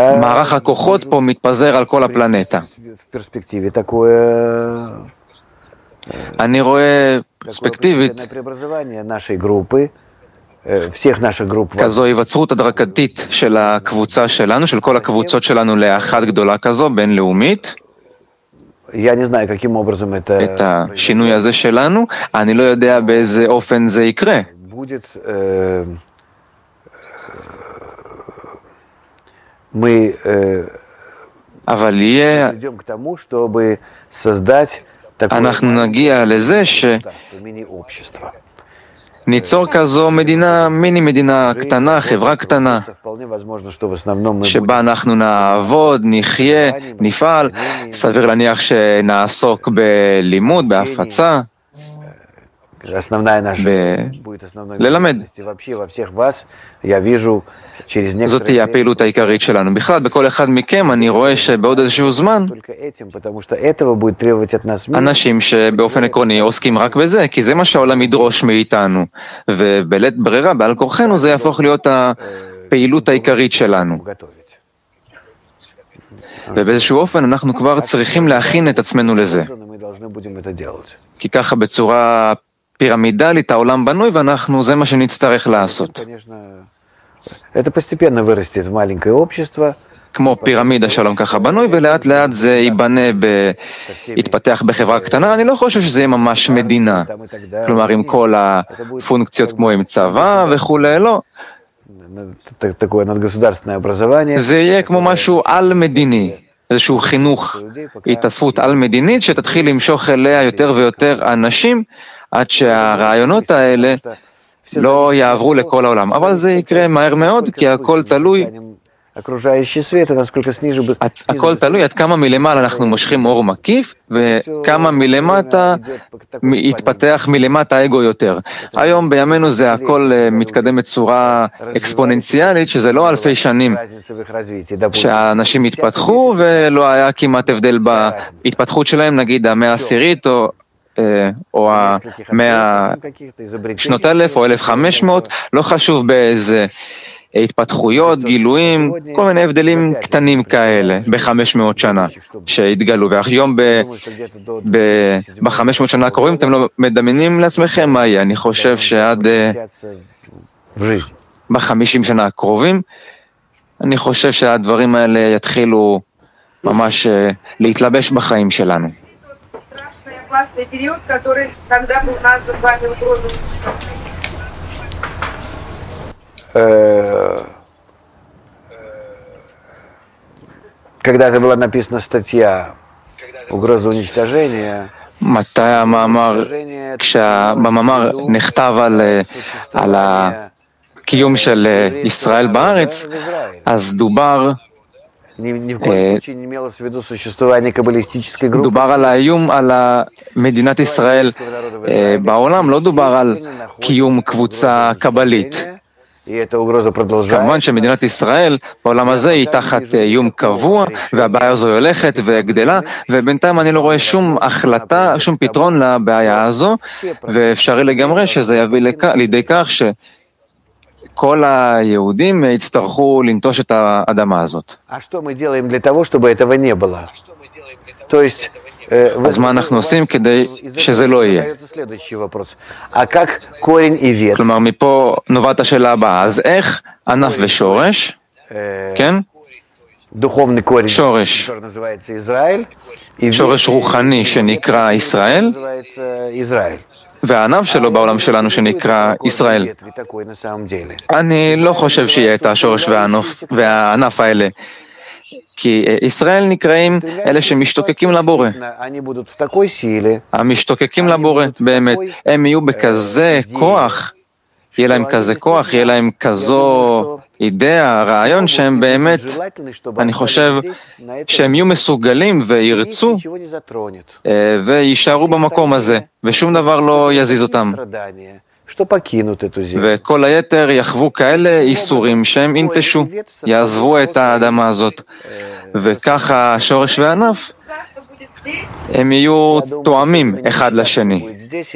מערך הכוחות פה מתפזר על כל הפלנטה. אני רואה פרספקטיבית כזו היווצרות הדרגתית של הקבוצה שלנו, של כל הקבוצות שלנו לאחת גדולה כזו, בינלאומית. את השינוי הזה שלנו, אני לא יודע באיזה אופן זה יקרה. אבל יהיה, אנחנו נגיע לזה שניצור כזו מדינה, מיני מדינה קטנה, חברה קטנה, שבה אנחנו נעבוד, נחיה, נפעל, סביר להניח שנעסוק בלימוד, בהפצה, ללמד. זאת תהיה הפעילות העיקרית שלנו. בכלל, בכל אחד מכם אני רואה שבעוד איזשהו זמן אנשים שבאופן עקרוני עוסקים רק בזה, כי זה מה שהעולם ידרוש מאיתנו, ובלית ברירה, בעל כורחנו, זה יהפוך להיות הפעילות העיקרית שלנו. ובאיזשהו אופן אנחנו כבר צריכים להכין את עצמנו לזה. כי ככה בצורה פירמידלית העולם בנוי, ואנחנו, זה מה שנצטרך לעשות. כמו פירמידה שלום ככה בנוי, ולאט לאט זה יתפתח בחברה קטנה. אני לא חושב שזה יהיה ממש מדינה. כלומר, עם כל הפונקציות כמו עם צבא וכולי, לא. זה יהיה כמו משהו על-מדיני, איזשהו חינוך, התאספות על-מדינית, שתתחיל למשוך אליה יותר ויותר אנשים, עד שהרעיונות האלה לא יעברו לכל העולם. אבל זה יקרה מהר מאוד, כי הכל תלוי, עד כמה מלמעלה אנחנו מושכים אור מקיף, וכמה מלמטה יתפתח מלמטה האגו יותר. היום בימינו זה הכל מתקדם בצורה אקספוננציאלית, שזה לא אלפי שנים שהאנשים התפתחו, ולא היה כמעט הבדל בהתפתחות שלהם, נגיד המאה העשירית או שנות 1000 או 1500, לא חשוב באיזה התפתחויות, גילויים, כל מיני הבדלים קטנים כאלה ב-500 שנה שהתגלו. והיום ב-500 שנה הקרובים אתם לא מדמיינים לעצמכם מה יהיה. אני חושב שעד ב-50 שנה הקרובים, אני חושב שהדברים האלה יתחילו ממש להתלבש בחיים שלנו. Период, который когда был нас с вами угроза. Когда-то была написана статья «Угроза уничтожения». מתי המאמר, כשבמאמר נכתב על הקיום של ישראל בארץ, אז דובר על האיום על מדינת ישראל בעולם, לא דובר על קיום קבוצה קבלית. כמובן שמדינת ישראל בעולם הזה היא תחת איום קבוע, והבעיה הזו הולכת וגדלה, ובינתיים אני לא רואה שום החלטה, שום פתרון לבעיה הזו, ואפשרי לגמרי שזה יביא לידי כך כל היהודים יצטרכו לנטוש את האדמה הזאת. אז מה אנחנו עושים כדי שזה לא יהיה? כלומר, מפה נובעת השאלה הבאה. אז איך ענף ושורש, כן? שורש רוחני שנקרא ישראל, והענף שלו בעולם שלנו שנקרא ישראל. אני לא חושב שיהיה את השורש והענף האלה, כי ישראל נקראים אלה שמשתוקקים לבורא. המשתוקקים לבורא, באמת, הם יהיו בכזה כוח, יהיה להם כזה כוח, יהיה להם כזו אידאה, רעיון שהם באמת, אני חושב שהם יהיו מסוגלים וירצו וישארו במקום הזה, ושום דבר לא יזיז אותם. וכל היתר יחוו כאלה איסורים שהם ינטשו, יעזבו את האדמה הזאת. וככה השורש והענף, הם יהיו תואמים אחד לשני.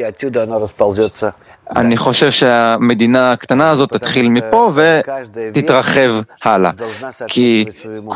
אני חושב שהמדינה הקטנה הזאת תתחיל מפה ותתרחב הלאה. כי